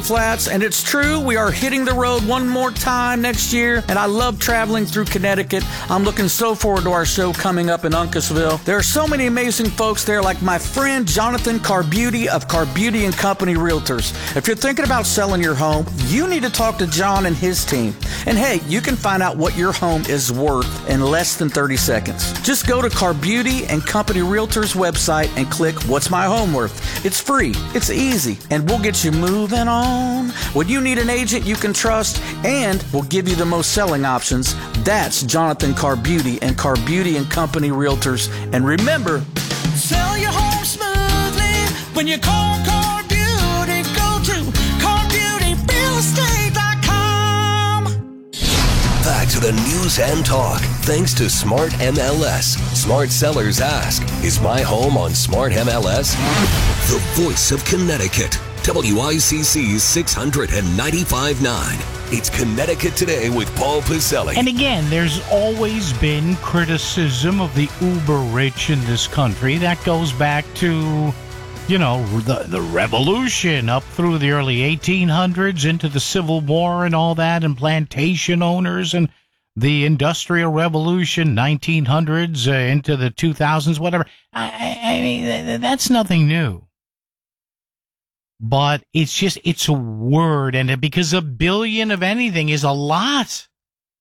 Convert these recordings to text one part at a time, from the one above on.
Flats, and it's true, we are hitting the road one more time next year, and I love traveling through Connecticut. I'm looking so forward to our show coming up in Uncasville. There are so many amazing folks there, like my friend Jonathan Carbeauty of Carbeauty and Company Realtors. If you're thinking about selling your home, you need to talk to John and his team. And hey, you can find out what your home is worth in less than 30 seconds. Just go to Carbeauty and Company Realtors website and click What's My Home Worth. It's free, it's easy, and we'll get you moving on. When you need an agent you can trust, and we'll give you the most selling options, that's Jonathan Carbeauty and Carbeauty and Company Realtors. And remember, sell your home smoothly when you call Carbeauty. Go to CarbeautyRealEstate.com. Back to the news and talk, thanks to Smart MLS. Smart sellers ask, is my home on Smart MLS? The voice of Connecticut. WICC's 695.9. It's Connecticut Today with Paul Pacelli. And again, there's always been criticism of the uber rich in this country. That goes back to, the revolution up through the early 1800s into the Civil War and all that, and plantation owners and the Industrial Revolution, 1900s into the 2000s, whatever. I mean, that's nothing new. But it's a word, and because $1 billion of anything is a lot.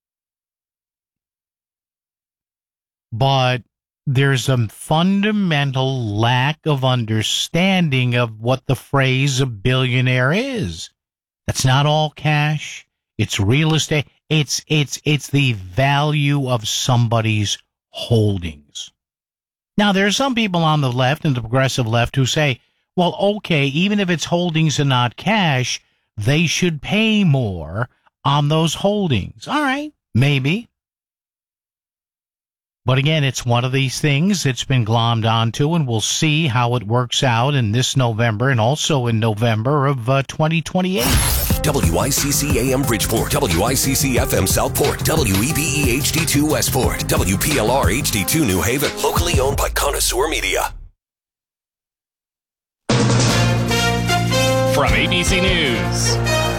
But there's a fundamental lack of understanding of what the phrase a billionaire is. That's not all cash. It's real estate. It's the value of somebody's holdings. Now, there are some people on the left and the progressive left who say, well, okay, even if it's holdings and not cash, they should pay more on those holdings. All right, maybe. But again, it's one of these things that's been glommed onto, and we'll see how it works out in this November and also in November of 2028. WICC AM Bridgeport, WICC FM Southport, WEBE HD2 Westport, WPLR HD2 New Haven, locally owned by Connoisseur Media. From ABC News,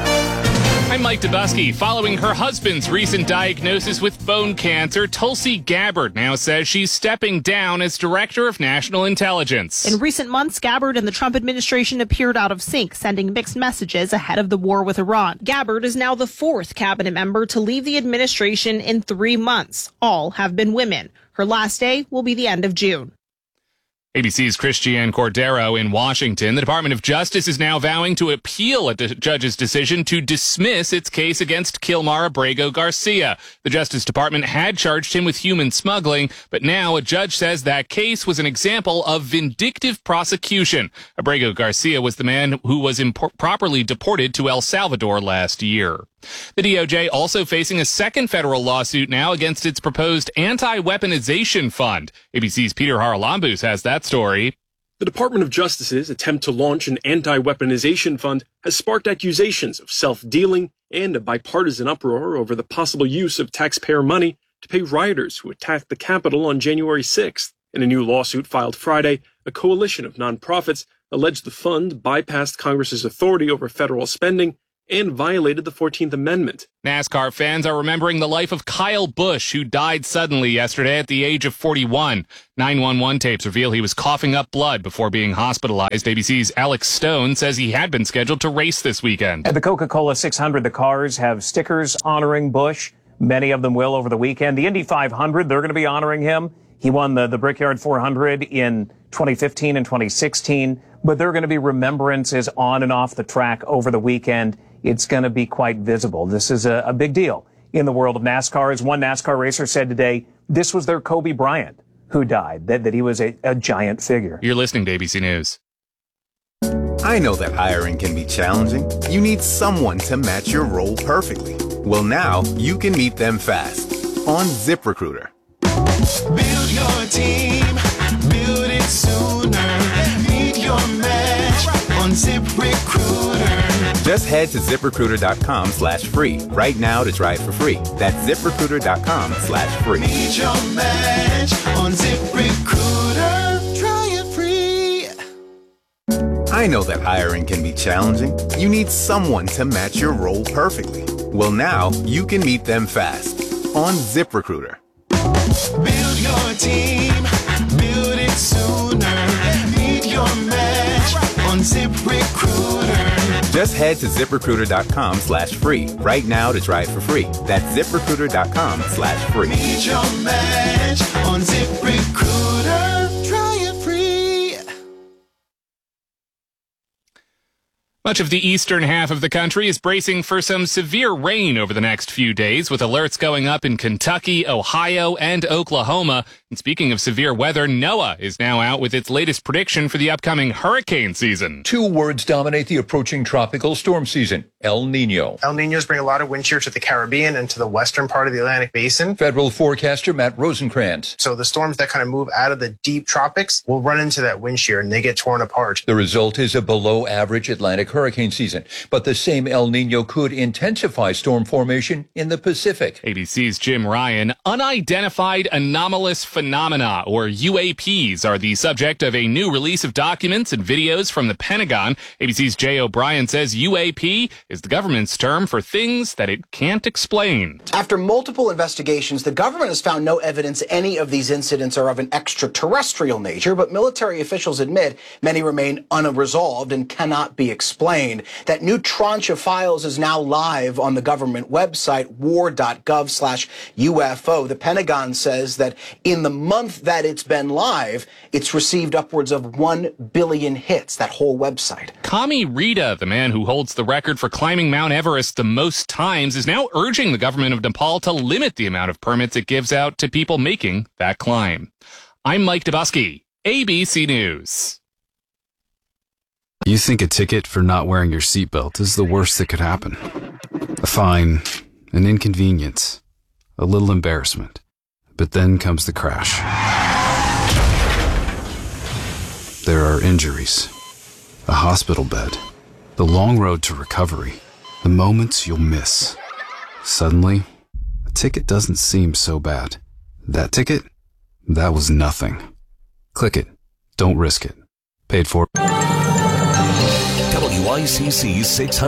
I'm Mike Dubusky. Following her husband's recent diagnosis with bone cancer, Tulsi Gabbard now says she's stepping down as Director of National Intelligence. In recent months, Gabbard and the Trump administration appeared out of sync, sending mixed messages ahead of the war with Iran. Gabbard is now the fourth cabinet member to leave the administration in 3 months. All have been women. Her last day will be the end of June. ABC's Christiane Cordero in Washington. The Department of Justice is now vowing to appeal a judge's decision to dismiss its case against Kilmar Abrego Garcia. The Justice Department had charged him with human smuggling, but now a judge says that case was an example of vindictive prosecution. Abrego Garcia was the man who was improperly deported to El Salvador last year. The DOJ also facing a second federal lawsuit now against its proposed anti-weaponization fund. ABC's Peter Haralambous has that story. The Department of Justice's attempt to launch an anti-weaponization fund has sparked accusations of self-dealing and a bipartisan uproar over the possible use of taxpayer money to pay rioters who attacked the Capitol on January 6th. In a new lawsuit filed Friday, a coalition of nonprofits alleged the fund bypassed Congress's authority over federal spending and violated the 14th Amendment. NASCAR fans are remembering the life of Kyle Busch, who died suddenly yesterday at the age of 41. 911 tapes reveal he was coughing up blood before being hospitalized. ABC's Alex Stone says he had been scheduled to race this weekend. At the Coca-Cola 600, the cars have stickers honoring Busch. Many of them will over the weekend. The Indy 500, they're going to be honoring him. He won the Brickyard 400 in 2015 and 2016, but there are going to be remembrances on and off the track over the weekend. It's going to be quite visible. This is a big deal in the world of NASCAR. As one NASCAR racer said today, this was their Kobe Bryant who died, that he was a giant figure. You're listening to ABC News. I know that hiring can be challenging. You need someone to match your role perfectly. Well, now you can meet them fast on ZipRecruiter. Build your team, build it sooner. Meet your match on ZipRecruiter. Just head to ZipRecruiter.com/free right now to try it for free. That's ZipRecruiter.com/free. Meet your match on ZipRecruiter. Try it free. I know that hiring can be challenging. You need someone to match your role perfectly. Well, now you can meet them fast on ZipRecruiter. Build your team, build it sooner. Meet your match on ZipRecruiter. Just head to ZipRecruiter.com/free right now to try it for free. That's ZipRecruiter.com/free. Meet your match on ZipRecruiter. Try it free. Much of the eastern half of the country is bracing for some severe rain over the next few days, with alerts going up in Kentucky, Ohio, and Oklahoma. And speaking of severe weather, NOAA is now out with its latest prediction for the upcoming hurricane season. Two words dominate the approaching tropical storm season: El Nino. El Ninos bring a lot of wind shear to the Caribbean and to the western part of the Atlantic Basin. Federal forecaster Matt Rosenkrantz. So the storms that kind of move out of the deep tropics will run into that wind shear and they get torn apart. The result is a below average Atlantic hurricane season, but the same El Nino could intensify storm formation in the Pacific. ABC's Jim Ryan. Unidentified anomalous phenomena, or UAPs, are the subject of a new release of documents and videos from the Pentagon. ABC's Jay O'Brien says UAP is the government's term for things that it can't explain. After multiple investigations, the government has found no evidence any of these incidents are of an extraterrestrial nature, but military officials admit many remain unresolved and cannot be explained. That new tranche of files is now live on the government website, war.gov/UFO. The Pentagon says that in the month that it's been live, it's received upwards of 1 billion hits, that whole website. Kami Rita, the man who holds the record for climbing Mount Everest the most times, is now urging the government of Nepal to limit the amount of permits it gives out to people making that climb. I'm Mike Dubusky, ABC News. You think a ticket for not wearing your seatbelt is the worst that could happen. A fine, an inconvenience, a little embarrassment. But then comes the crash. There are injuries, a hospital bed, the long road to recovery, the moments you'll miss. Suddenly, a ticket doesn't seem so bad. That ticket? That was nothing. Click it. Don't risk it. Paid for. WICC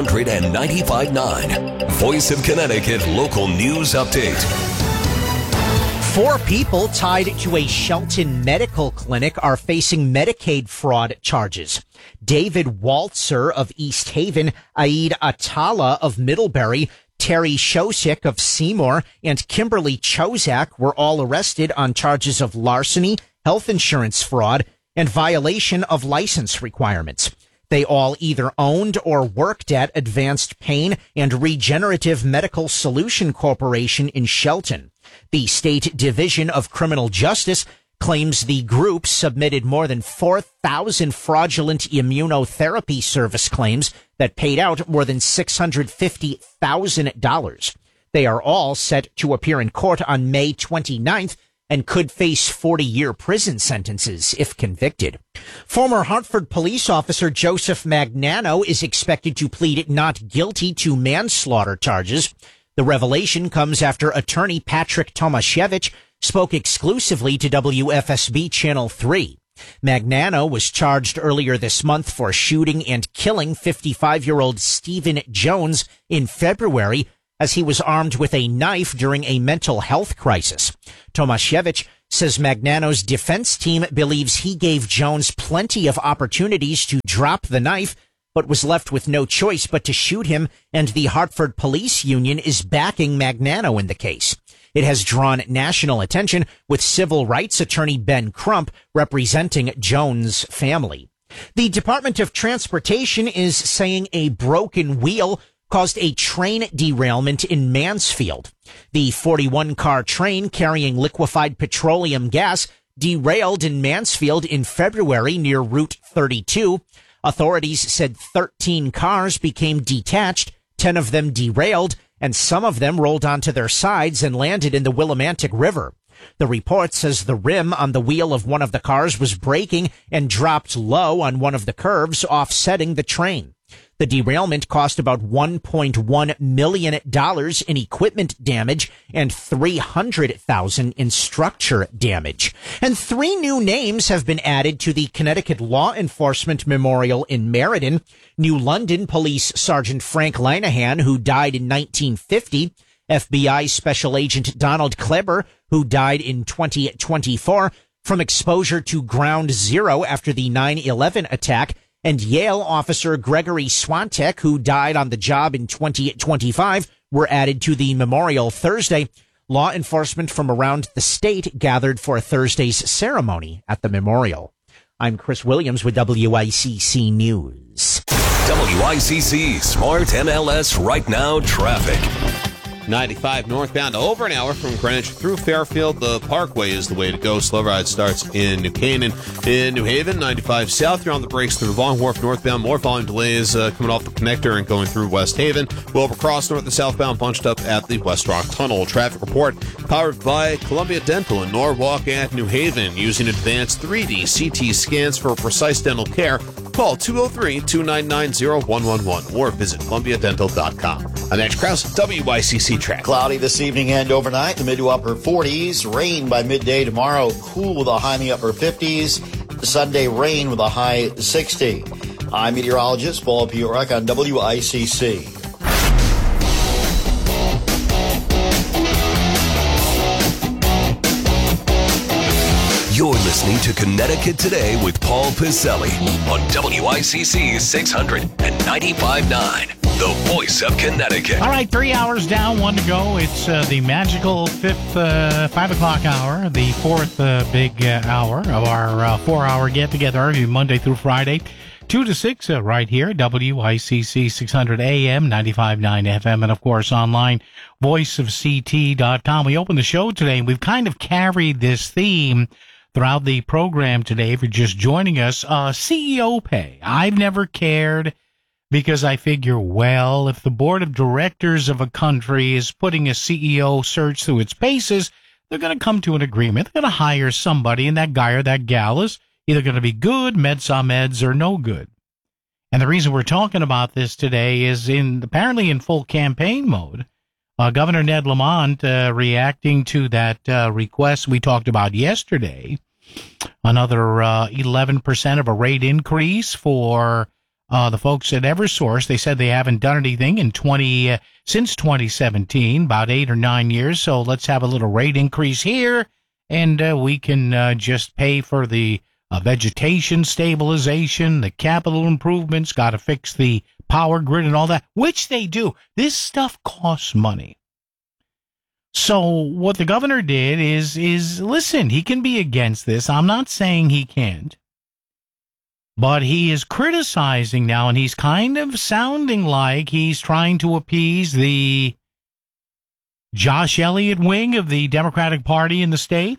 695.9. Voice of Connecticut Local News Update. 4 people tied to a Shelton medical clinic are facing Medicaid fraud charges. David Waltzer of East Haven, Aid Atala of Middlebury, Terry Shosik of Seymour, and Kimberly Chozak were all arrested on charges of larceny, health insurance fraud, and violation of license requirements. They all either owned or worked at Advanced Pain and Regenerative Medical Solution Corporation in Shelton. The State Division of Criminal Justice claims the group submitted more than 4,000 fraudulent immunotherapy service claims that paid out more than $650,000. They are all set to appear in court on May 29th and could face 40-year prison sentences if convicted. Former Hartford police officer Joseph Magnano is expected to plead not guilty to manslaughter charges. The revelation comes after attorney Patrick Tomaszewicz spoke exclusively to WFSB Channel 3. Magnano was charged earlier this month for shooting and killing 55-year-old Stephen Jones in February as he was armed with a knife during a mental health crisis. Tomaszewicz says Magnano's defense team believes he gave Jones plenty of opportunities to drop the knife, but was left with no choice but to shoot him, and the Hartford Police Union is backing Magnano in the case. It has drawn national attention, with civil rights attorney Ben Crump representing Jones' family. The Department of Transportation is saying a broken wheel caused a train derailment in Mansfield. The 41-car train carrying liquefied petroleum gas derailed in Mansfield in February near Route 32. Authorities said 13 cars became detached, 10 of them derailed, and some of them rolled onto their sides and landed in the Willimantic River. The report says the rim on the wheel of one of the cars was breaking and dropped low on one of the curves, offsetting the train. The derailment cost about $1.1 million in equipment damage and $300,000 in structure damage. And 3 new names have been added to the Connecticut Law Enforcement Memorial in Meriden. New London Police Sergeant Frank Linehan, who died in 1950. FBI Special Agent Donald Kleber, who died in 2024 from exposure to ground zero after the 9/11 attack. And Yale officer Gregory Swantek, who died on the job in 2025, were added to the memorial Thursday. Law enforcement from around the state gathered for Thursday's ceremony at the memorial. I'm Chris Williams with WICC News. WICC Smart MLS Right Now traffic. 95 northbound over an hour from Greenwich through Fairfield. The Parkway is the way to go. Slow ride starts in New Canaan. In New Haven, 95 south, you're on the brakes through Long Wharf northbound. More volume delays coming off the connector and going through West Haven. Wilbur Cross north and southbound bunched up at the West Rock Tunnel. Traffic report powered by Columbia Dental in Norwalk and New Haven. Using advanced 3D CT scans for precise dental care. Call 203-299-0111 or visit columbiadental.com. I'm Max Krause, WICC Track. Cloudy this evening and overnight, the mid to upper 40s. Rain by midday tomorrow, cool with a high in the upper 50s. Sunday, rain with a high 60. I'm meteorologist Paul Piorek on WICC. You're listening to Connecticut Today with Paul Piselli on WICC 600 and 95.9, the voice of Connecticut. All right, 3 hours down, 1 to go. It's the magical 5 o'clock hour, the fourth big hour of our 4-hour get-together every Monday through Friday, 2 to 6 right here, WICC 600 AM, 95.9 FM, and, of course, online, voiceofct.com. We opened the show today, and we've kind of carried this theme throughout the program today. If you're just joining us, CEO pay. I've never cared because I figure, well, if the board of directors of a country is putting a CEO search through its paces, they're going to come to an agreement. They're going to hire somebody, and that guy or that gal is either going to be good, meds or no good. And the reason we're talking about this today is apparently in full campaign mode. Governor Ned Lamont reacting to that request we talked about yesterday, another 11% of a rate increase for the folks at Eversource. They said they haven't done anything since 2017, about 8 or 9 years. So let's have a little rate increase here, and we can just pay for the vegetation stabilization, the capital improvements, got to fix the power grid and all that, which they do. This stuff costs money. So what the governor did is listen, he can be against this. I'm not saying he can't. But he is criticizing now, and he's kind of sounding like he's trying to appease the Josh Elliott wing of the Democratic Party in the state.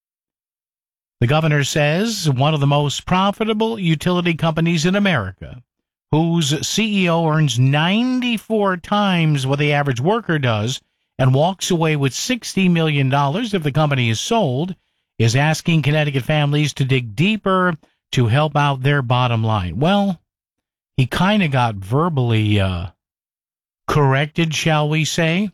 The governor says one of the most profitable utility companies in America, whose CEO earns 94 times what the average worker does and walks away with $60 million if the company is sold, is asking Connecticut families to dig deeper to help out their bottom line. Well, he kind of got verbally corrected, shall we say,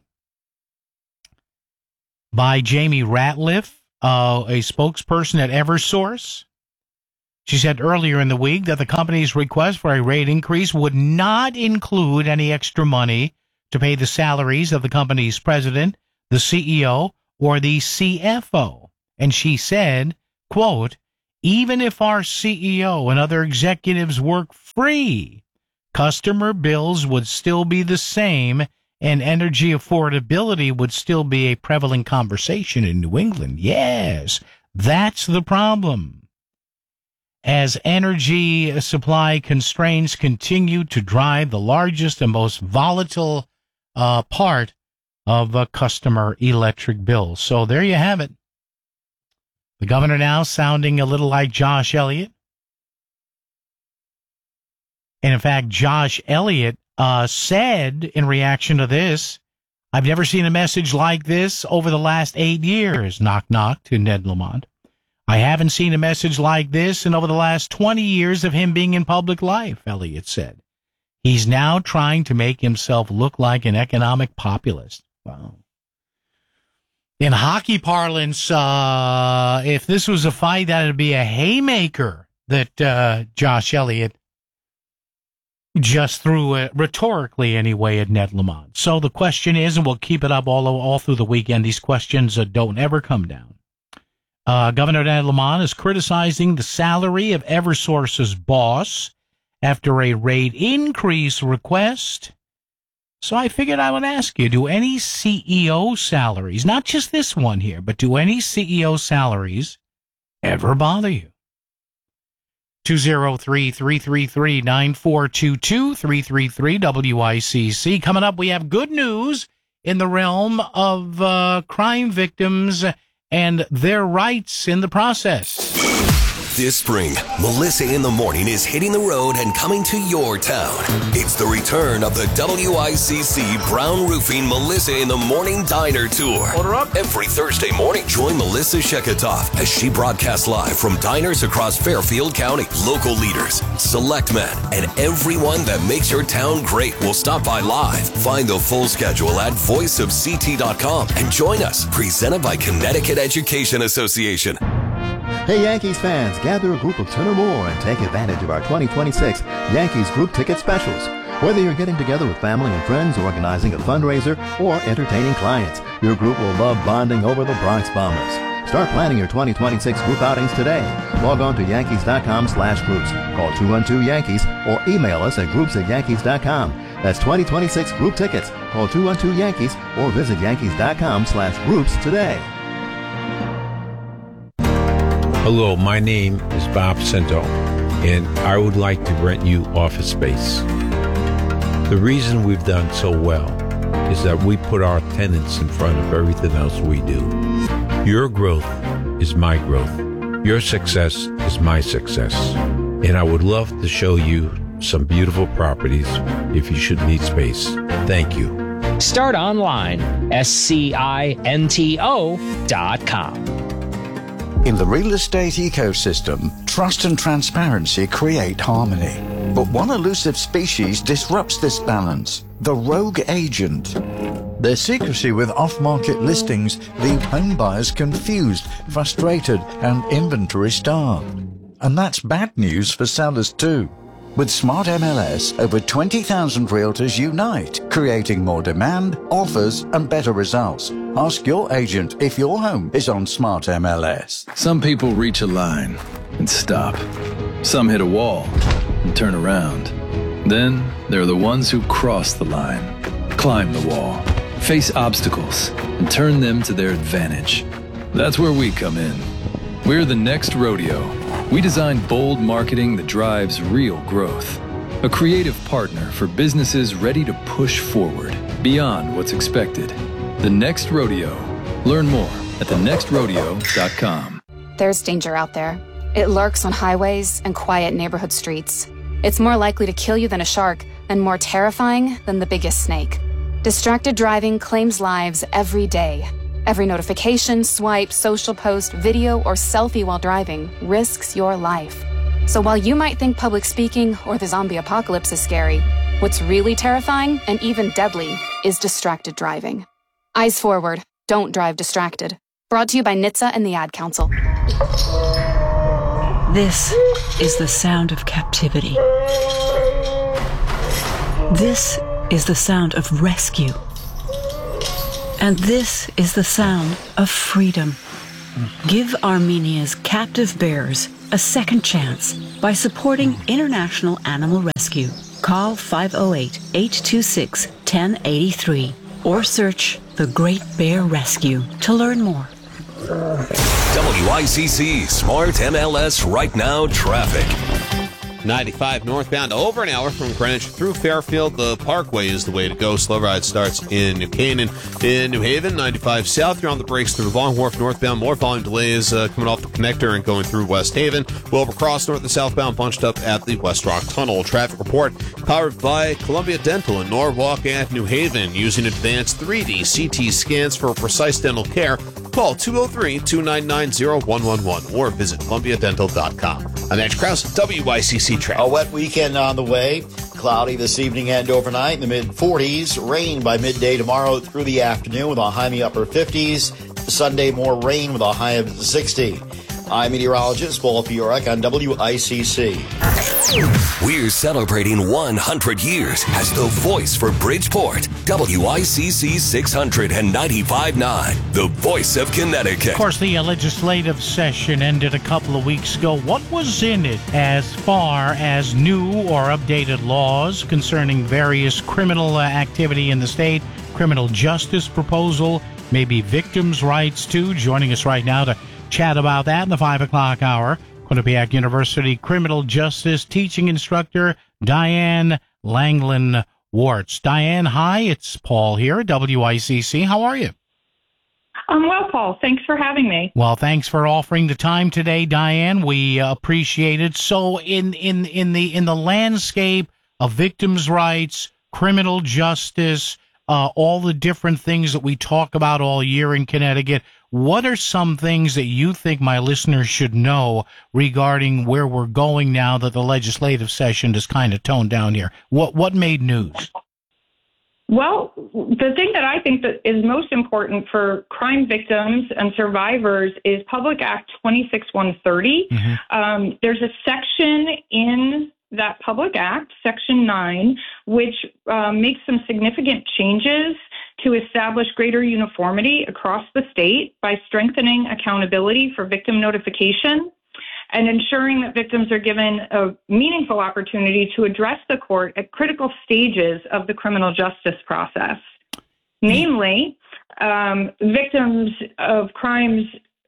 by Jamie Ratliff, a spokesperson at Eversource. She said earlier in the week that the company's request for a rate increase would not include any extra money to pay the salaries of the company's president, the CEO, or the CFO. And she said, quote, even if our CEO and other executives work free, customer bills would still be the same and energy affordability would still be a prevalent conversation in New England. Yes, that's the problem. As energy supply constraints continue to drive the largest and most volatile part of a customer electric bill. So there you have it. The governor now sounding a little like Josh Elliott. And in fact, Josh Elliott said in reaction to this, I've never seen a message like this over the last 8 years, knock, knock, to Ned Lamont. I haven't seen a message like this in over the last 20 years of him being in public life, Elliott said. He's now trying to make himself look like an economic populist. Wow. In hockey parlance, if this was a fight, that would be a haymaker that Josh Elliott just threw it, rhetorically anyway, at Ned Lamont. So the question is, and we'll keep it up all through the weekend, these questions don't ever come down. Governor Ned Lamont is criticizing the salary of Eversource's boss after a rate increase request. So I figured I would ask you, do any CEO salaries, not just this one here, but do any CEO salaries ever bother you? 203-333-9422, 333-WICC. Coming up, we have good news in the realm of crime victims and their rights in the process. This spring, Melissa in the Morning is hitting the road and coming to your town. It's the return of the WICC Brown Roofing Melissa in the Morning Diner Tour. Order up. Every Thursday morning, join Melissa Sheketoff as she broadcasts live from diners across Fairfield County. Local leaders, select men, and everyone that makes your town great will stop by live. Find the full schedule at voiceofct.com and join us. Presented by Connecticut Education Association. Hey Yankees fans, gather a group of 10 or more and take advantage of our 2026 Yankees group ticket specials. Whether you're getting together with family and friends, organizing a fundraiser, or entertaining clients, your group will love bonding over the Bronx Bombers. Start planning your 2026 group outings today. Log on to Yankees.com/groups. Call 212-YANKEES or email us at groups@Yankees.com. That's 2026 group tickets. Call 212-YANKEES or visit Yankees.com/groups today. Hello, my name is Bob Cento, and I would like to rent you office space. The reason we've done so well is that we put our tenants in front of everything else we do. Your growth is my growth. Your success is my success. And I would love to show you some beautiful properties if you should need space. Thank you. Start online, SCINTO.com. In the real estate ecosystem, trust and transparency create harmony. But one elusive species disrupts this balance: the rogue agent. Their secrecy with off-market listings leave home buyers confused, frustrated, and inventory-starved. And that's bad news for sellers too. With Smart MLS, over 20,000 realtors unite, creating more demand, offers, and better results. Ask your agent if your home is on Smart MLS. Some people reach a line and stop. Some hit a wall and turn around. Then there are the ones who cross the line, climb the wall, face obstacles, and turn them to their advantage. That's where we come in. We're the next rodeo. We design bold marketing that drives real growth. A creative partner for businesses ready to push forward beyond what's expected. The Next Rodeo. Learn more at thenextrodeo.com. There's danger out there. It lurks on highways and quiet neighborhood streets. It's more likely to kill you than a shark and more terrifying than the biggest snake. Distracted driving claims lives every day. Every notification, swipe, social post, video, or selfie while driving risks your life. So while you might think public speaking or the zombie apocalypse is scary, what's really terrifying and even deadly is distracted driving. Eyes forward. Don't drive distracted. Brought to you by NHTSA and the Ad Council. This is the sound of captivity. This is the sound of rescue. And this is the sound of freedom. Give Armenia's captive bears a second chance by supporting International Animal Rescue. Call 508-826-1083 or search The Great Bear Rescue to learn more. WICC Smart MLS Right Now Traffic. 95 northbound, over an hour from Greenwich through Fairfield. The Parkway is the way to go. Slow ride starts in New Canaan. In New Haven, 95 south, you're on the brakes through Long Wharf northbound. More volume delays coming off the connector and going through West Haven. Wilbur Cross north and southbound bunched up at the West Rock Tunnel. Traffic report powered by Columbia Dental in Norwalk and New Haven. Using advanced 3D CT scans for precise dental care. Call 203-299-0111 or visit ColumbiaDental.com. I'm Andrew Krause, WICC Traffic. A wet weekend on the way. cloudy this evening and overnight in the mid-40s. Rain by midday tomorrow through the afternoon with a high in the upper 50s. Sunday, more rain with a high of 60. I'm meteorologist Paul Fiorek on WICC. We're celebrating 100 years as the voice for Bridgeport. WICC 695.9, the voice of Connecticut. Of course, the legislative session ended a couple of weeks ago. What was in it as far as new or updated laws concerning various criminal activity in the state, criminal justice proposal, maybe victims' rights too? Joining us right now to chat about that in the 5 o'clock hour, Quinnipiac University criminal justice teaching instructor Diane Langland-Wartz. Diane, hi, it's Paul here at WICC. How are you? I'm well, Paul. Thanks for having me. Well, thanks for offering the time today, Diane. We appreciate it. So, in the landscape of victims' rights, criminal justice, all the different things that we talk about all year in Connecticut, what are some things that you think my listeners should know regarding where we're going now that the legislative session is kind of toned down here? What made news? Well, the thing that I think that is most important for crime victims and survivors is Public Act 26130. There's a section in that Public Act, Section 9, which makes some significant changes to establish greater uniformity across the state by strengthening accountability for victim notification and ensuring that victims are given a meaningful opportunity to address the court at critical stages of the criminal justice process. Namely, victims of crimes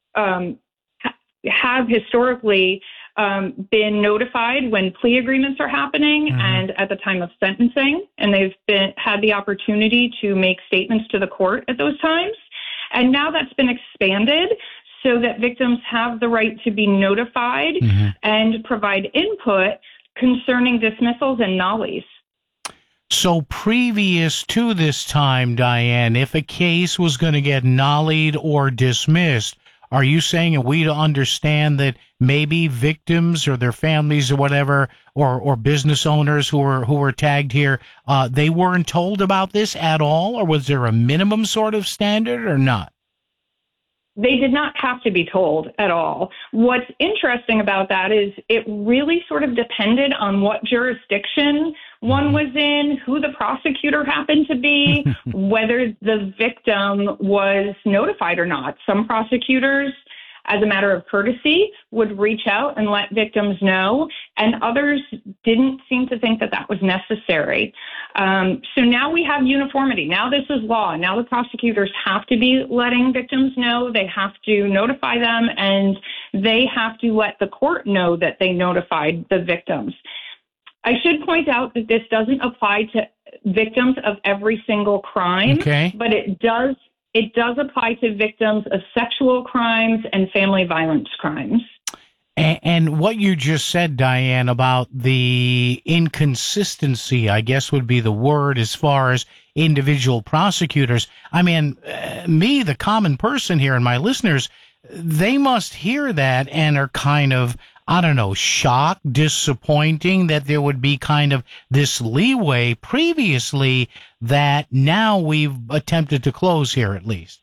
have historically been notified when plea agreements are happening and at the time of sentencing, and they've had the opportunity to make statements to the court at those times. And now that's been expanded so that victims have the right to be notified and provide input concerning dismissals and nollies. So previous to this time, Diane, if a case was going to get nollied or dismissed, are you saying, are we to understand that maybe victims or their families or whatever, or business owners who were tagged here, they weren't told about this at all, or was there a minimum sort of standard or not? They did not have to be told at all. What's interesting about that is it really sort of depended on what jurisdiction one was in, who the prosecutor happened to be, whether the victim was notified or not. Some prosecutors, as a matter of courtesy, would reach out and let victims know, and others didn't seem to think that that was necessary. So now we have uniformity. Now this is law. Now the prosecutors have to be letting victims know. They have to notify them, and they have to let the court know that they notified the victims. I should point out that this doesn't apply to victims of every single crime, but it does apply to victims of sexual crimes and family violence crimes. And what you just said, Diane, about the inconsistency, I guess would be the word as far as individual prosecutors. I mean, me, the common person here, and my listeners, they must hear that and are kind of, I don't know, shocked, disappointing that there would be kind of this leeway previously that now we've attempted to close here at least.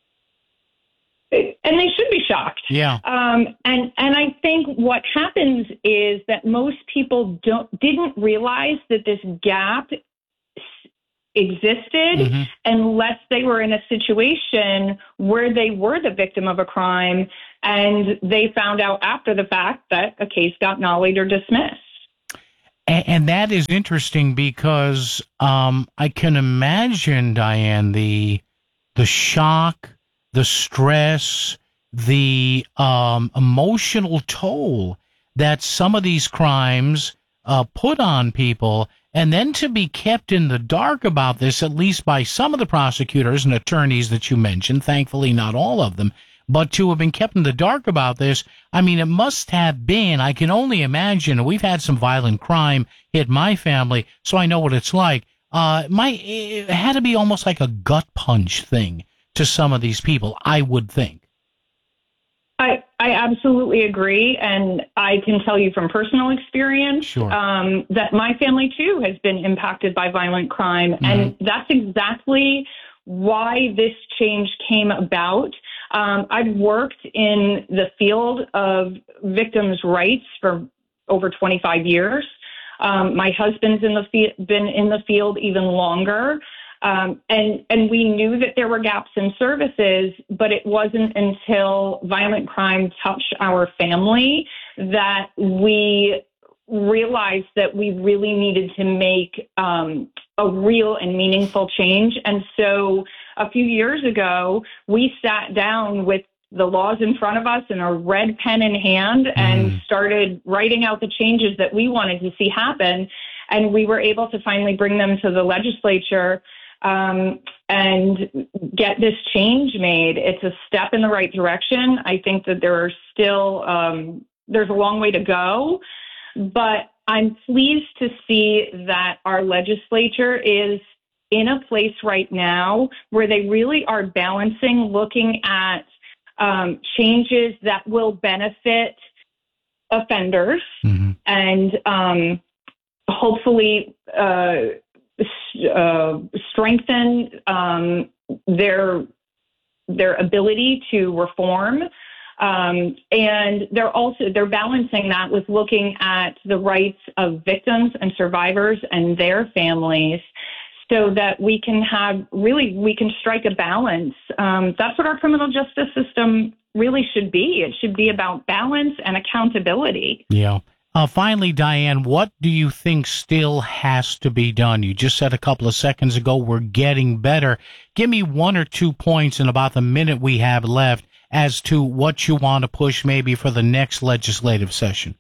And they should be shocked. Yeah. And I think what happens is that most people didn't realize that this gap existed unless they were in a situation where they were the victim of a crime and they found out after the fact that a case got nollied or dismissed. And that is interesting because I can imagine, Diane, the shock, the stress, the emotional toll that some of these crimes put on people, and then to be kept in the dark about this, at least by some of the prosecutors and attorneys that you mentioned, thankfully not all of them, but to have been kept in the dark about this, I mean, it must have been, I can only imagine, we've had some violent crime hit my family, so I know what it's like. It had to be almost like a gut punch thing to some of these people, I would think. I I absolutely agree. And I can tell you from personal experience that my family, too, has been impacted by violent crime. Mm-hmm. And that's exactly why this change came about. I've worked in the field of victims' rights for over 25 years. My husband's been in the field even longer. And we knew that there were gaps in services, but it wasn't until violent crime touched our family that we realized that we really needed to make a real and meaningful change. And so a few years ago, we sat down with the laws in front of us and a red pen in hand and started writing out the changes that we wanted to see happen. And we were able to finally bring them to the legislature and get this change made. It's a step in the right direction. I think that there are still, there's a long way to go, but I'm pleased to see that our legislature is in a place right now where they really are balancing, looking at changes that will benefit offenders and hopefully strengthen their ability to reform. And they're balancing that with looking at the rights of victims and survivors and their families, so that we can strike a balance. That's what our criminal justice system really should be. It should be about balance and accountability. Yeah. Finally, Diane, what do you think still has to be done? You just said a couple of seconds ago, we're getting better. Give me 1 or 2 points in about the minute we have left as to what you want to push maybe for the next legislative session.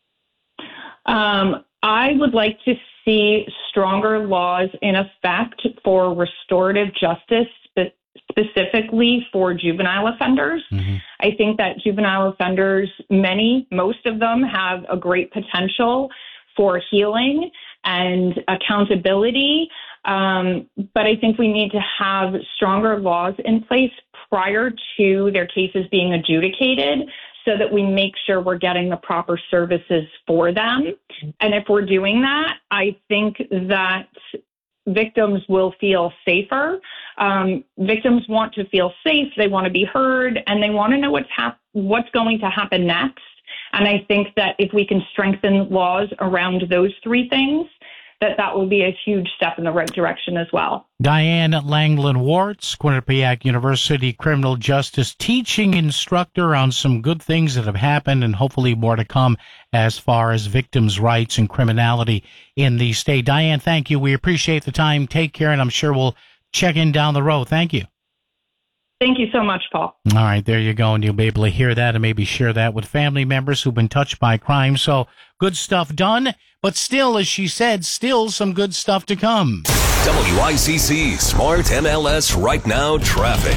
I would like to see stronger laws in effect for restorative justice, specifically for juvenile offenders. I think that juvenile offenders, most of them have a great potential for healing and accountability. But I think we need to have stronger laws in place prior to their cases being adjudicated, so that we make sure we're getting the proper services for them. And if we're doing that, I think that victims will feel safer. Victims want to feel safe. They want to be heard, and they want to know what's going to happen next. And I think that if we can strengthen laws around those three things, that will be a huge step in the right direction as well. Diane Langland-Wartz, Quinnipiac University criminal justice teaching instructor, on some good things that have happened and hopefully more to come as far as victims' rights and criminality in the state. Diane, thank you. We appreciate the time. Take care, and I'm sure we'll check in down the road. Thank you. Thank you so much, Paul. All right, there you go, and you'll be able to hear that and maybe share that with family members who've been touched by crime. So good stuff done, but still, as she said, still some good stuff to come. WICC Smart MLS Right Now Traffic.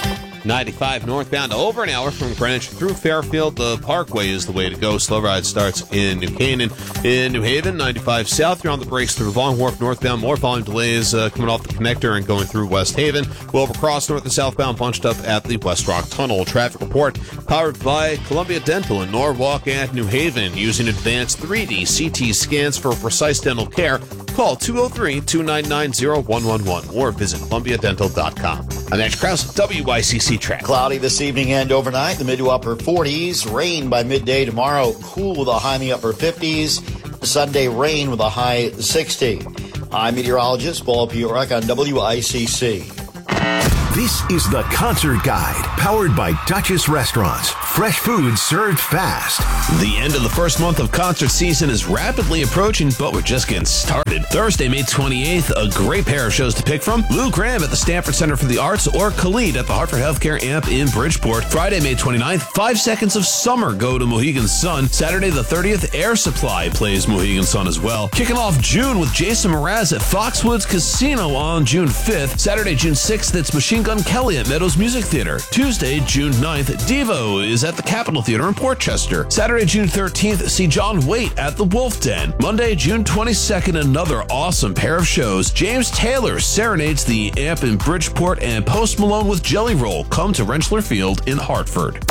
95 northbound, over an hour from Greenwich through Fairfield. The Parkway is the way to go. Slow ride starts in New Canaan. In New Haven, 95 south, you're on the brakes through Long Wharf northbound. More volume delays coming off the connector and going through West Haven. Wilbur Cross north and southbound bunched up at the West Rock Tunnel. Traffic report powered by Columbia Dental in Norwalk and New Haven. Using advanced 3D CT scans for precise dental care. Call 203-299-0111 or visit ColumbiaDental.com. I'm Ash Krause, WICC Track. Cloudy this evening and overnight, the mid to upper 40s. Rain by midday tomorrow, cool with a high in the upper 50s. Sunday, rain with a high 60. I'm meteorologist Paul Piorek on WICC. This is the Concert Guide, powered by Duchess Restaurants. Fresh food served fast. The end of the first month of concert season is rapidly approaching, but we're just getting started. Thursday, May 28th, a great pair of shows to pick from. Lou Gramm at the Stanford Center for the Arts, or Khalid at the Hartford Healthcare Amp in Bridgeport. Friday, May 29th, 5 Seconds of Summer go to Mohegan Sun. Saturday the 30th, Air Supply plays Mohegan Sun as well. Kicking off June with Jason Mraz at Foxwoods Casino on June 5th. Saturday, June 6th, it's Machine Gun Kelly at Meadows Music Theater. Tuesday, June 9th, Devo is at the Capitol Theater in Portchester. Saturday, June 13th, see John Waite at the Wolf Den. Monday, June 22nd, another awesome pair of shows. James Taylor serenades the Amp in Bridgeport, and Post Malone with Jelly Roll come to Rentschler Field in Hartford.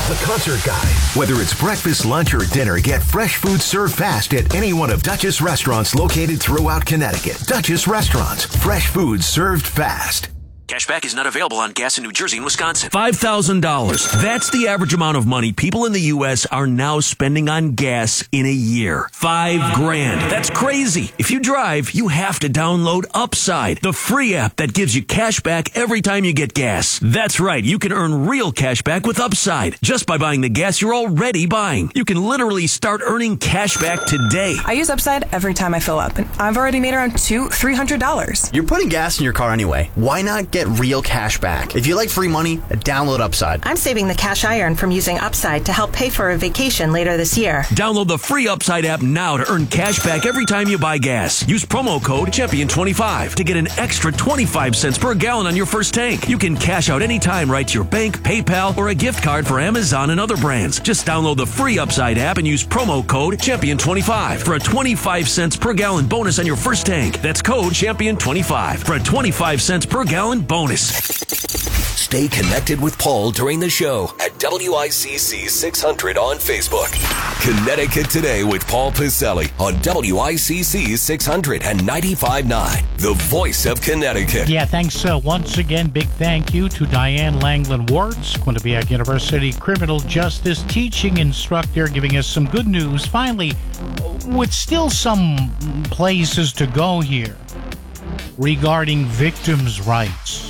The Concert Guide. Whether it's breakfast, lunch, or dinner, get fresh food served fast at any one of Duchess restaurants located throughout Connecticut. Duchess Restaurants. Fresh food served fast. Cashback is not available on gas in New Jersey and Wisconsin. $5,000. That's the average amount of money people in the U.S. are now spending on gas in a year. $5,000. That's crazy. If you drive, you have to download Upside, the free app that gives you cash back every time you get gas. That's right. You can earn real cash back with Upside just by buying the gas you're already buying. You can literally start earning cash back today. I use Upside every time I fill up, and I've already made around $300. You're putting gas in your car anyway. Why not get real cash back? If you like free money, download Upside. I'm saving the cash I earn from using Upside to help pay for a vacation later this year. Download the free Upside app now to earn cash back every time you buy gas. Use promo code Champion25 to get an extra 25 cents per gallon on your first tank. You can cash out anytime right to your bank, PayPal, or a gift card for Amazon and other brands. Just download the free Upside app and use promo code Champion25 for a 25 cents per gallon bonus on your first tank. That's code Champion25 for a 25 cents per gallon bonus. Stay connected with Paul during the show at WICC 600 on Facebook. Connecticut Today with Paul Piselli on WICC 600 and 95.9, the voice of Connecticut. Yeah, thanks once again. Big thank you to Diane Langland-Wartz, Quinnipiac University criminal justice teaching instructor, giving us some good news. Finally, with still some places to go here regarding victims' rights.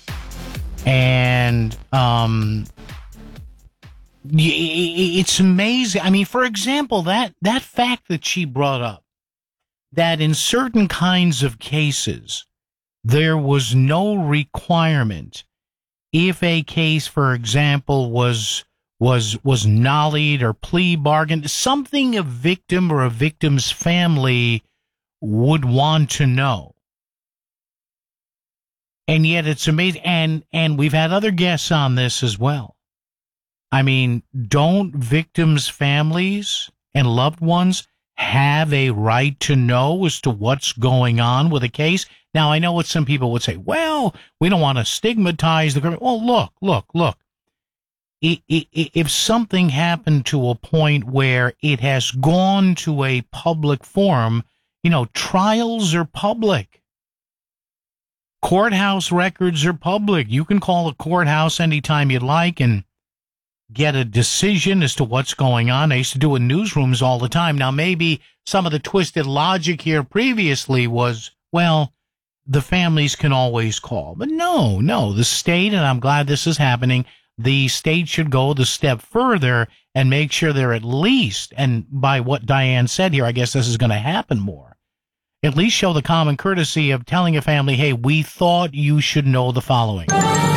And it's amazing. I mean, for example, that fact that she brought up, that in certain kinds of cases, there was no requirement if a case, for example, was nollied or plea bargained, something a victim or a victim's family would want to know. And yet it's amazing. And we've had other guests on this as well. I mean, don't victims' families and loved ones have a right to know as to what's going on with a case? Now, I know what some people would say. Well, we don't want to stigmatize the criminal. Well, look. If something happened to a point where it has gone to a public forum, trials are public. Courthouse records are public. You can call a courthouse anytime you'd like and get a decision as to what's going on. I used to do it in newsrooms all the time. Now, maybe some of the twisted logic here previously was, well, the families can always call. But no, the state, and I'm glad this is happening, the state should go the step further and make sure they're at least, and by what Diane said here, I guess this is going to happen more, at least show the common courtesy of telling a family, hey, we thought you should know the following.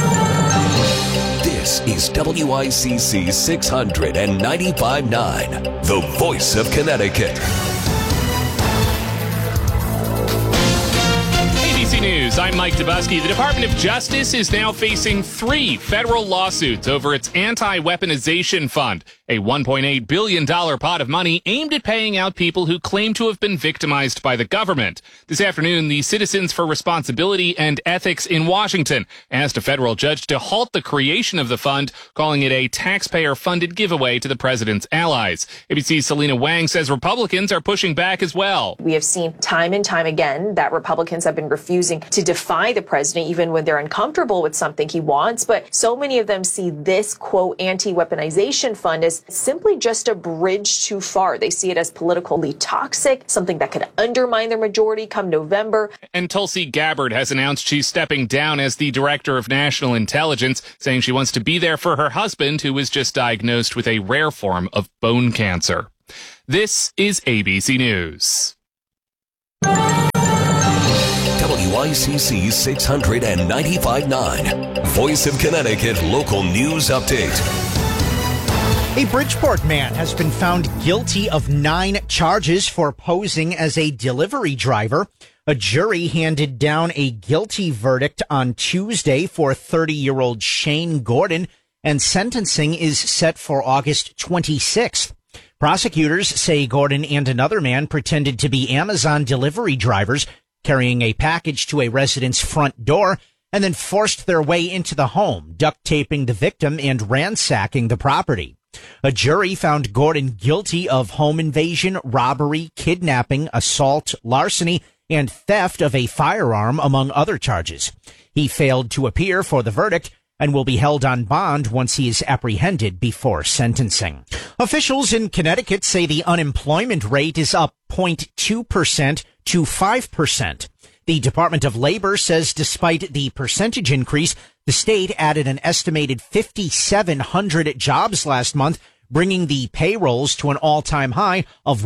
This is WICC 600 and 95.9, the voice of Connecticut. ABC News, I'm Mike Dubusky. The Department of Justice is now facing 3 federal lawsuits over its anti-weaponization fund, a $1.8 billion pot of money aimed at paying out people who claim to have been victimized by the government. This afternoon, the Citizens for Responsibility and Ethics in Washington asked a federal judge to halt the creation of the fund, calling it a taxpayer-funded giveaway to the president's allies. ABC's Selena Wang says Republicans are pushing back as well. We have seen time and time again that Republicans have been refusing to defy the president even when they're uncomfortable with something he wants. But so many of them see this, quote, anti-weaponization fund as simply just a bridge too far. They see it as politically toxic, something that could undermine their majority come November. And Tulsi Gabbard has announced she's stepping down as the director of national intelligence, saying she wants to be there for her husband, who was just diagnosed with a rare form of bone cancer. This is ABC News. WICC 695.9, Voice of Connecticut Local News Update. A Bridgeport man has been found guilty of 9 charges for posing as a delivery driver. A jury handed down a guilty verdict on Tuesday for 30-year-old Shane Gordon, and sentencing is set for August 26th. Prosecutors say Gordon and another man pretended to be Amazon delivery drivers, carrying a package to a resident's front door. and then forced their way into the home, duct taping the victim and ransacking the property. A jury found Gordon guilty of home invasion, robbery, kidnapping, assault, larceny, and theft of a firearm, among other charges. He failed to appear for the verdict and will be held on bond once he is apprehended before sentencing. Officials in Connecticut say the unemployment rate is up 0.2% to 5%. The Department of Labor says despite the percentage increase, the state added an estimated 5,700 jobs last month, bringing the payrolls to an all-time high of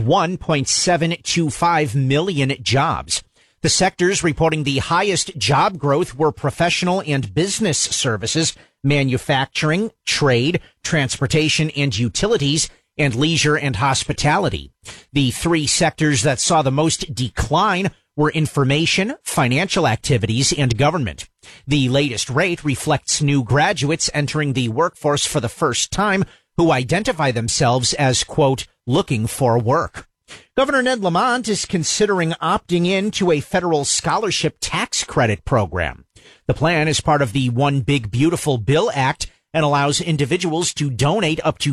1.725 million jobs. The sectors reporting the highest job growth were professional and business services, manufacturing, trade, transportation and utilities, and leisure and hospitality. The three sectors that saw the most decline were information, financial activities, and government. The latest rate reflects new graduates entering the workforce for the first time who identify themselves as, quote, looking for work. Governor Ned Lamont is considering opting into a federal scholarship tax credit program. The plan is part of the One Big Beautiful Bill Act and allows individuals to donate up to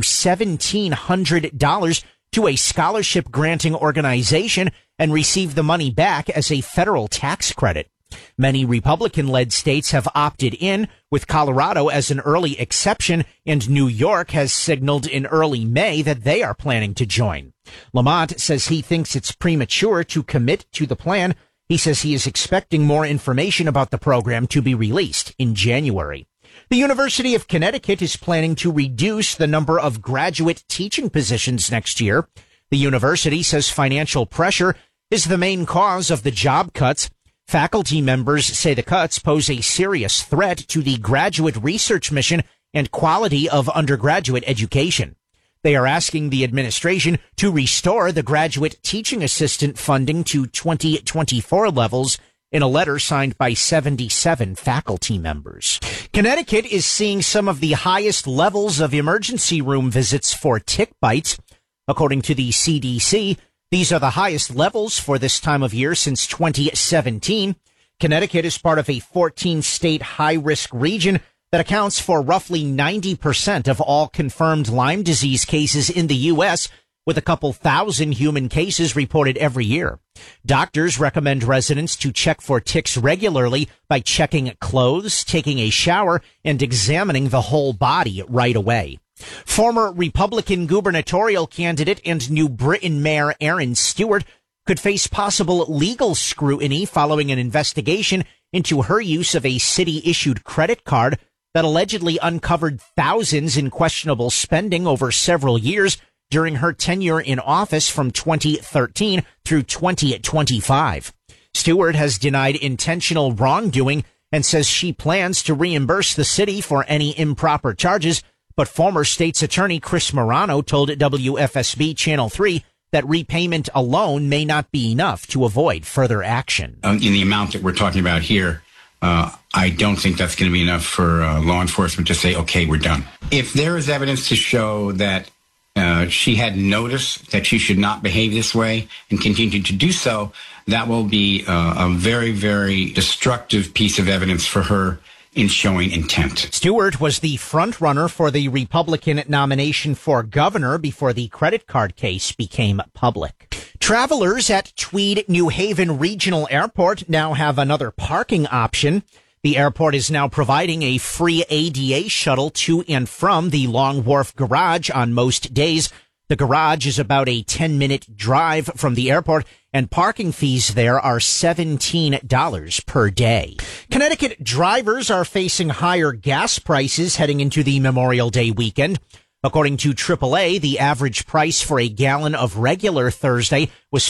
$1,700 to a scholarship granting organization and receive the money back as a federal tax credit. Many Republican-led states have opted in, with Colorado as an early exception, and New York has signaled in early May that they are planning to join. Lamont says he thinks it's premature to commit to the plan. He says he is expecting more information about the program to be released in January. The University of Connecticut is planning to reduce the number of graduate teaching positions next year. The university says financial pressure is the main cause of the job cuts. Faculty members say the cuts pose a serious threat to the graduate research mission and quality of undergraduate education. They are asking the administration to restore the graduate teaching assistant funding to 2024 levels in a letter signed by 77 faculty members. Connecticut is seeing some of the highest levels of emergency room visits for tick bites. According to the CDC, these are the highest levels for this time of year since 2017. Connecticut is part of a 14-state high-risk region that accounts for roughly 90% of all confirmed Lyme disease cases in the U.S., with a couple thousand human cases reported every year. Doctors recommend residents to check for ticks regularly by checking clothes, taking a shower, and examining the whole body right away. Former Republican gubernatorial candidate and New Britain Mayor Aaron Stewart could face possible legal scrutiny following an investigation into her use of a city-issued credit card that allegedly uncovered thousands in questionable spending over several years during her tenure in office from 2013 through 2025. Stewart has denied intentional wrongdoing and says she plans to reimburse the city for any improper charges, but former state's attorney Chris Morano told WFSB Channel 3 that repayment alone may not be enough to avoid further action. In the amount that we're talking about here, I don't think that's going to be enough for law enforcement to say, okay, we're done. If there is evidence to show that she had noticed that she should not behave this way and continued to do so, that will be a very, very destructive piece of evidence for her in showing intent. Stewart was the front runner for the Republican nomination for governor before the credit card case became public. Travelers at Tweed New Haven Regional Airport now have another parking option. The airport is now providing a free ADA shuttle to and from the Long Wharf Garage on most days. The garage is about a 10-minute drive from the airport, and parking fees there are $17 per day. Connecticut drivers are facing higher gas prices heading into the Memorial Day weekend. According to AAA, the average price for a gallon of regular Thursday was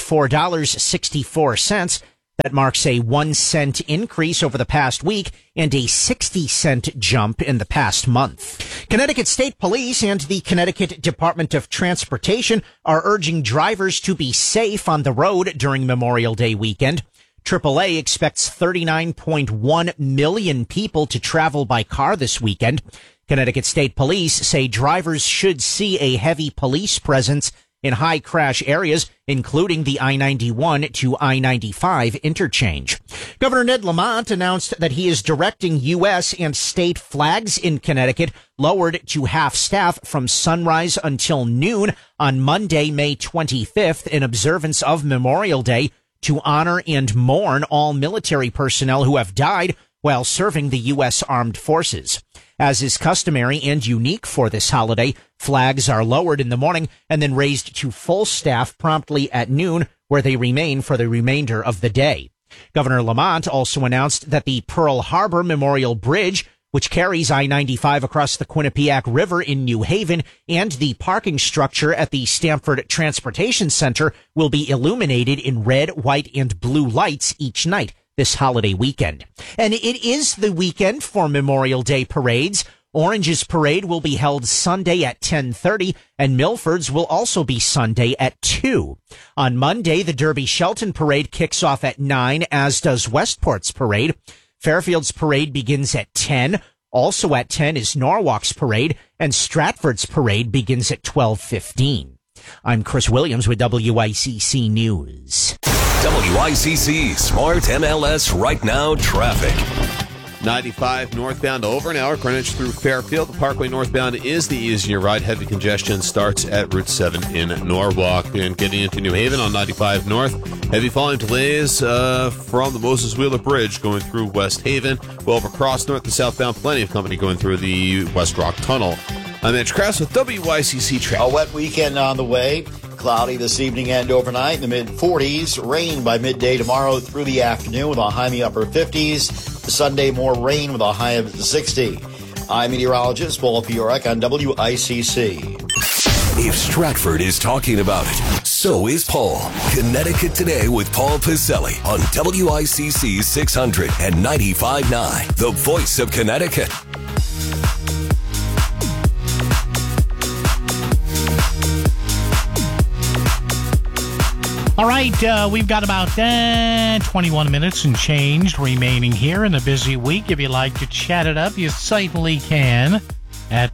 $4.64. That marks a 1 cent increase over the past week and a 60-cent jump in the past month. Connecticut State Police and the Connecticut Department of Transportation are urging drivers to be safe on the road during Memorial Day weekend. AAA expects 39.1 million people to travel by car this weekend. Connecticut State Police say drivers should see a heavy police presence in high crash areas, including the I-91 to I-95 interchange. Governor Ned Lamont announced that he is directing U.S. and state flags in Connecticut lowered to half staff from sunrise until noon on Monday, May 25th, in observance of Memorial Day, to honor and mourn all military personnel who have died while serving the U.S. Armed Forces. As is customary and unique for this holiday, flags are lowered in the morning and then raised to full staff promptly at noon, where they remain for the remainder of the day. Governor Lamont also announced that the Pearl Harbor Memorial Bridge, which carries I-95 across the Quinnipiac River in New Haven, and the parking structure at the Stamford Transportation Center will be illuminated in red, white, and blue lights each night this holiday weekend. And it is the weekend for Memorial Day parades. Orange's parade will be held Sunday at 10:30, and Milford's will also be Sunday at 2. On Monday, the Derby Shelton parade kicks off at 9, as does Westport's parade. Fairfield's parade begins at 10. Also at 10 is Norwalk's parade, and Stratford's parade begins at 12:15. I'm Chris Williams with WICC News. WICC Smart MLS Right Now traffic. 95 northbound over an hour, Greenwich through Fairfield. The Parkway northbound is the easier ride. Heavy congestion starts at Route 7 in Norwalk. And getting into New Haven on 95 north, heavy volume delays from the Moses Wheeler Bridge going through West Haven. Well, across north and southbound, plenty of company going through the West Rock Tunnel. I'm Mitch Krause with WICC traffic. A wet weekend on the way. Cloudy this evening and overnight in the mid-40s. Rain by midday tomorrow through the afternoon with a high in the upper 50s. Sunday, more rain with a high of 60. I'm meteorologist Paul Fiorek on WICC. If Stratford is talking about it, so is Paul. Connecticut Today with Paul Pacelli on WICC 600 and 95.9, the voice of Connecticut. All right, we've got about 21 minutes and change remaining here in a busy week. If you'd like to chat it up, you certainly can at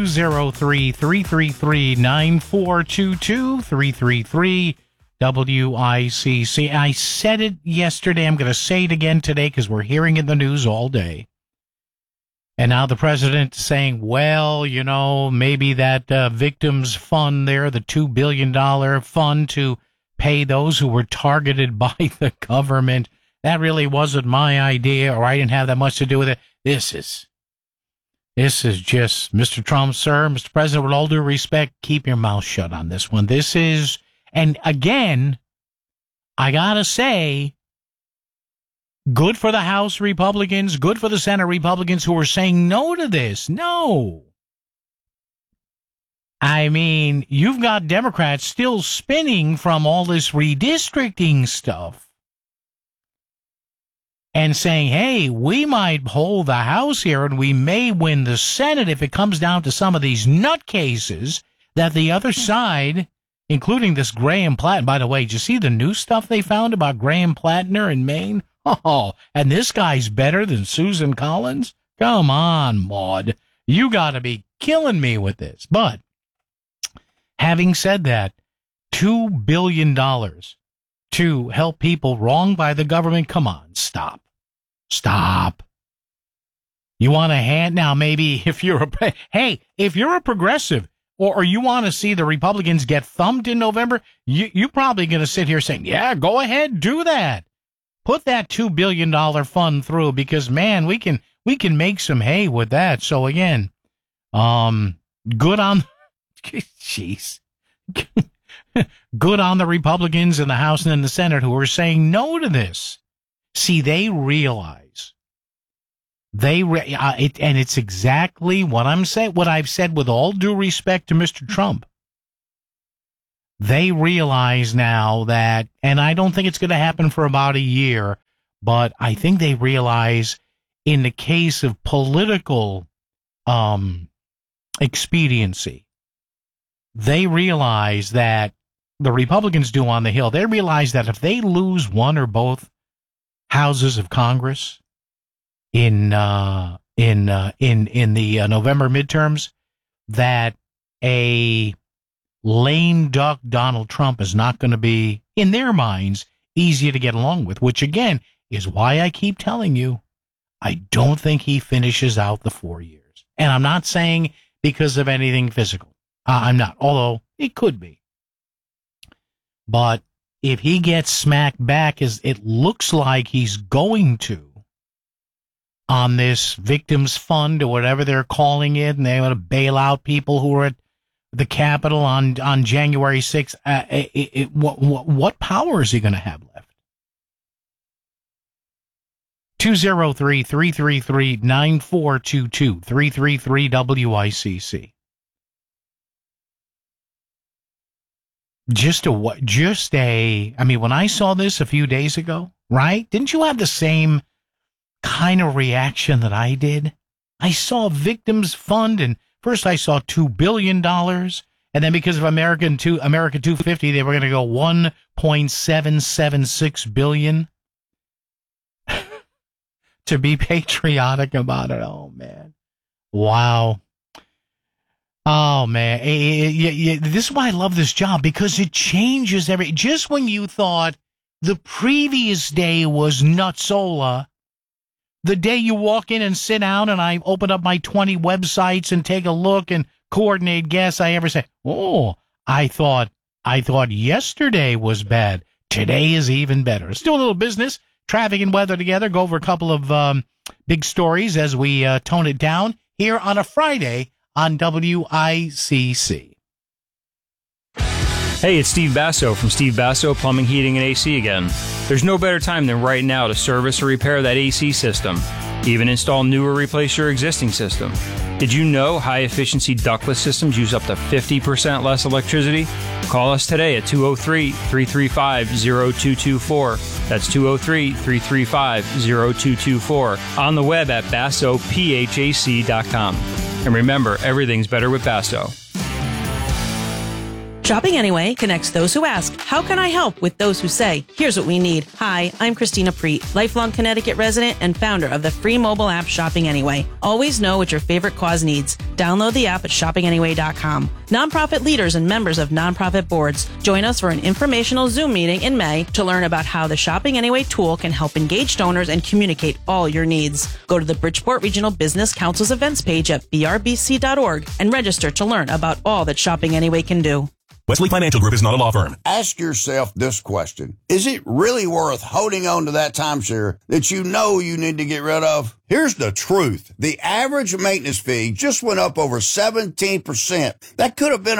203-333-9422, 333-WICC. I said it yesterday. I'm going to say it again today because we're hearing it in the news all day. And now the president's saying, well, you know, maybe that victims fund there, the $2 billion fund to pay those who were targeted by the government. That really wasn't my idea, or I didn't have that much to do with it. This is just, Mr. Trump, sir, Mr. President, with all due respect, keep your mouth shut on this one. This is, and again, I gotta say, good for the House Republicans, good for the Senate Republicans who are saying no to this. No. I mean, you've got Democrats still spinning from all this redistricting stuff and saying, hey, we might hold the House here and we may win the Senate if it comes down to some of these nutcases that the other side, including this Graham Platten. By the way, did you see the new stuff they found about Graham Plattner in Maine? Oh, and this guy's better than Susan Collins? Come on, Maud. You got to be killing me with this. But having said that, $2 billion to help people wronged by the government, come on, stop. Stop. You want a hand? Now, maybe if you're if you're a progressive or you want to see the Republicans get thumped in November, you're probably going to sit here saying, yeah, go ahead, do that. Put that $2 billion fund through because, man, we can make some hay with that. So, again, good on... Jeez. Good on the Republicans in the House and in the Senate who are saying no to this. See, they realize and it's exactly what I'm saying, what I've said with all due respect to Mr. Trump. They realize now that, and I don't think it's going to happen for about a year, but I think they realize in the case of political expediency, they realize that the Republicans do on the Hill. They realize that if they lose one or both houses of Congress in the November midterms, that a lame duck Donald Trump is not going to be, in their minds, easier to get along with, which again is why I keep telling you, I don't think he finishes out the 4 years. And I'm not saying because of anything physical. I'm not, although it could be. But if he gets smacked back, as it looks like he's going to, on this victims fund or whatever they're calling it, and they want to bail out people who are at the Capitol on January 6th, what power is he going to have left? 203-333-9422, 333-WICC. I mean, when I saw this a few days ago, right? Didn't you have the same kind of reaction that I did? I saw victims fund, and first I saw $2 billion, and then because of America 250, they were going to go $1.776 billion to be patriotic about it. Oh, man. Wow. Oh, man. This is why I love this job, because it changes just when you thought the previous day was nutsola, the day you walk in and sit down and I open up my 20 websites and take a look and coordinate guests, I ever say, oh, I thought yesterday was bad. Today is even better. Let's do a little business, traffic and weather together, go over a couple of big stories as we tone it down here on a Friday on WICC. Hey, it's Steve Basso from Steve Basso Plumbing, Heating, and AC again. There's no better time than right now to service or repair that AC system. Even install new or replace your existing system. Did you know high-efficiency ductless systems use up to 50% less electricity? Call us today at 203-335-0224. That's 203-335-0224. On the web at BassoPHAC.com. And remember, everything's better with Basso. Shopping Anyway connects those who ask, how can I help, with those who say, here's what we need. Hi, I'm Christina Preet, lifelong Connecticut resident and founder of the free mobile app Shopping Anyway. Always know what your favorite cause needs. Download the app at shoppinganyway.com. Nonprofit leaders and members of nonprofit boards, join us for an informational Zoom meeting in May to learn about how the Shopping Anyway tool can help engage donors and communicate all your needs. Go to the Bridgeport Regional Business Council's events page at brbc.org and register to learn about all that Shopping Anyway can do. Wesley Financial Group is not a law firm. Ask yourself this question. Is it really worth holding on to that timeshare that you know you need to get rid of? Here's the truth. The average maintenance fee just went up over 17%. That could have been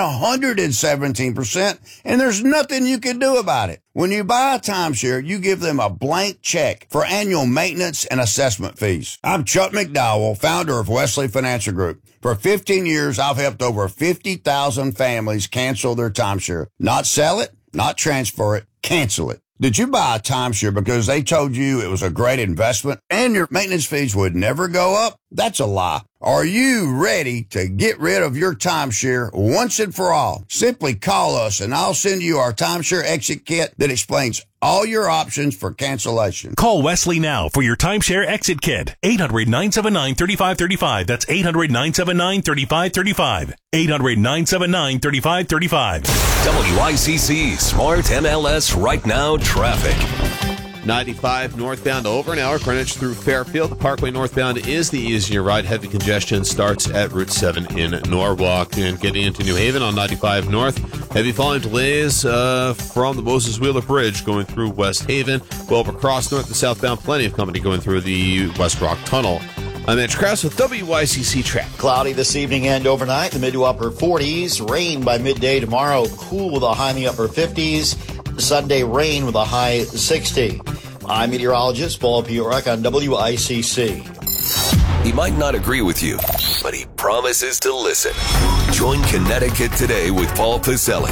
117%, and there's nothing you can do about it. When you buy a timeshare, you give them a blank check for annual maintenance and assessment fees. I'm Chuck McDowell, founder of Wesley Financial Group. For 15 years, I've helped over 50,000 families cancel their timeshare. Not sell it, not transfer it, cancel it. Did you buy a timeshare because they told you it was a great investment and your maintenance fees would never go up? That's a lie. Are you ready to get rid of your timeshare once and for all? Simply call us and I'll send you our timeshare exit kit that explains all your options for cancellation. Call Wesley now for your timeshare exit kit. 800-979-3535. That's 800-979-3535. 800-979-3535. WICC Smart MLS Right Now Traffic. 95 northbound over an hour, Greenwich through Fairfield. The Parkway northbound is the easier ride. Heavy congestion starts at Route 7 in Norwalk. And getting into New Haven on 95 north, heavy volume delays from the Moses Wheeler Bridge going through West Haven. Well, across north and southbound, plenty of company going through the West Rock Tunnel. I'm Mitch Krause with WICC Traffic. Cloudy this evening and overnight, the mid to upper 40s. Rain by midday tomorrow, cool with a high in the upper 50s. Sunday, rain with a high 60. I'm meteorologist Paul Piorek on WICC. He might not agree with you, but he promises to listen. Join Connecticut Today with Paul Pacelli.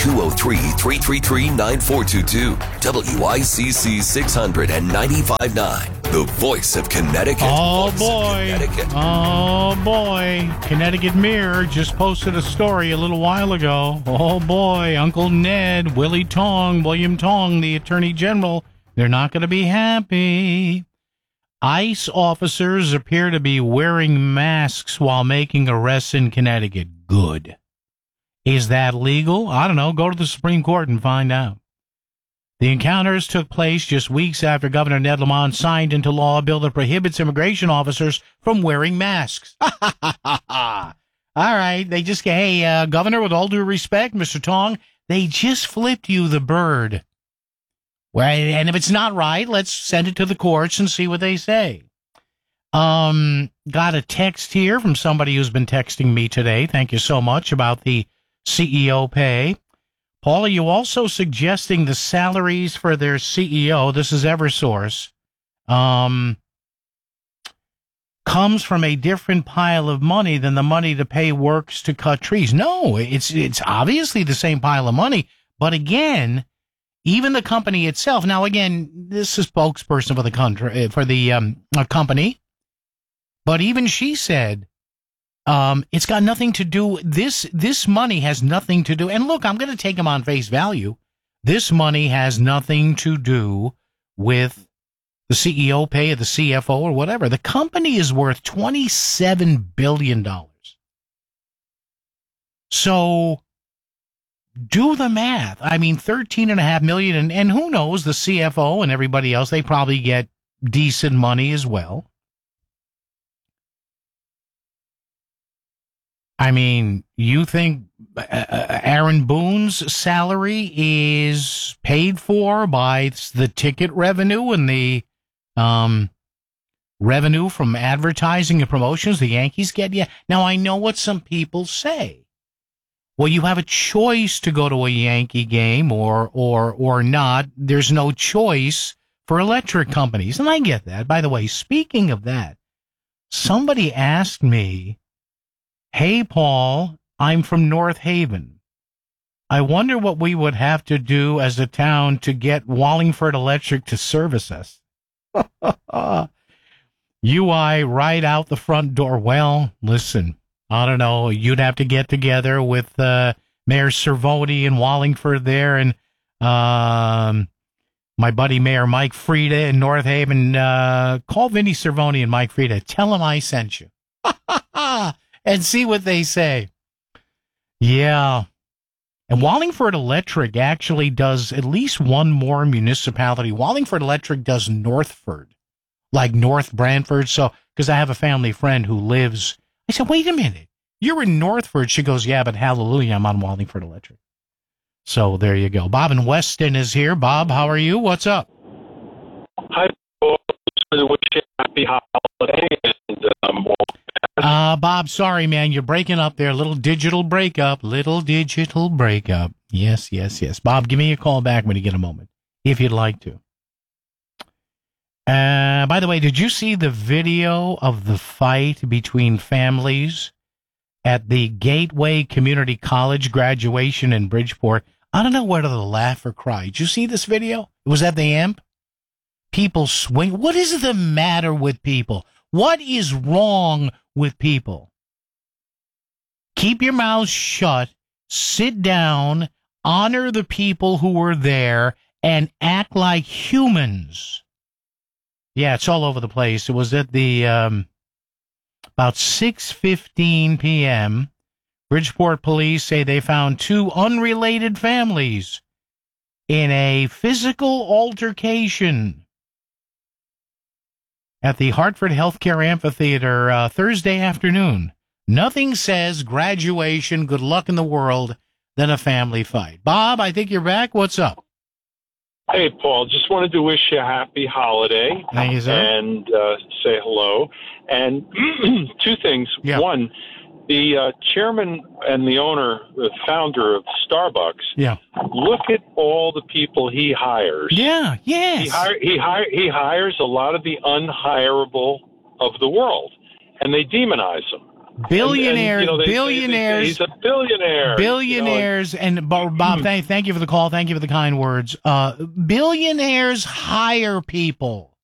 203-333-9422. WICC 695.9. The voice of Connecticut. Oh, boy. Oh, boy. Connecticut Mirror just posted a story a little while ago. Oh, boy. Uncle Ned, William Tong, the Attorney General, they're not going to be happy. ICE officers appear to be wearing masks while making arrests in Connecticut. Good. Is that legal? I don't know. Go to the Supreme Court and find out. The encounters took place just weeks after Governor Ned Lamont signed into law a bill that prohibits immigration officers from wearing masks. All right. They just go, hey, Governor, with all due respect, Mr. Tong, they just flipped you the bird. Well, and if it's not right, let's send it to the courts and see what they say. Got a text here from somebody who's been texting me today. Thank you so much about the CEO pay. Paul, are you also suggesting the salaries for their CEO, this is Eversource, comes from a different pile of money than the money to pay works to cut trees? No, it's obviously the same pile of money. But again, even the company itself. Now, again, this is spokesperson for the country, for the company. But even she said, it's got nothing to do. This money has nothing to do. And look, I'm going to take them on face value. This money has nothing to do with the CEO pay of the CFO or whatever. The company is worth $27 billion. So do the math. I mean, $13.5 million, and who knows, the CFO and everybody else, they probably get decent money as well. I mean, you think Aaron Boone's salary is paid for by the ticket revenue and the revenue from advertising and promotions the Yankees get? Yeah. Now, I know what some people say. Well, you have a choice to go to a Yankee game or not. There's no choice for electric companies. And I get that. By the way, speaking of that, somebody asked me, hey, Paul, I'm from North Haven. I wonder what we would have to do as a town to get Wallingford Electric to service us. UI right out the front door. Well, listen, I don't know. You'd have to get together with Mayor Cervoni in Wallingford there and my buddy Mayor Mike Frieda in North Haven. Call Vinny Cervoni and Mike Frieda. Tell him I sent you. And see what they say. Yeah. And Wallingford Electric actually does at least one more municipality. Wallingford Electric does Northford, like North Brantford. So, because I have a family friend who lives, I said, wait a minute, you're in Northford. She goes, yeah, but hallelujah, I'm on Wallingford Electric. So there you go. Bob in Weston is here. Bob, how are you? What's up? Hi, Paul. Wish you a happy holiday. And, Bob, sorry, man. You're breaking up there. Little digital breakup. Yes. Bob, give me a call back when you get a moment, if you'd like to. By the way, did you see the video of the fight between families at the Gateway Community College graduation in Bridgeport? I don't know whether to laugh or cry. Did you see this video? It was at the Amp. People swing. What is the matter with people? What is wrong with people? Keep your mouth shut, sit down, honor the people who were there, and act like humans. Yeah, it's all over the place. It was at the about 6:15 p.m. Bridgeport police say they found two unrelated families in a physical altercation at the Hartford Healthcare Amphitheater Thursday afternoon. Nothing says graduation, good luck in the world, than a family fight. Bob, I think you're back. What's up? Hey, Paul, just wanted to wish you a happy holiday. Thank you, sir. And say hello. And two things. Yeah. One, the chairman and the owner, the founder of Starbucks. Yeah. Look at all the people he hires. Yeah. Yes. He hires a lot of the unhireable of the world, and they demonize them. Billionaires, billionaires. He's a billionaire. Billionaires, and Bob, thank you for the call. Thank you for the kind words. Billionaires hire people.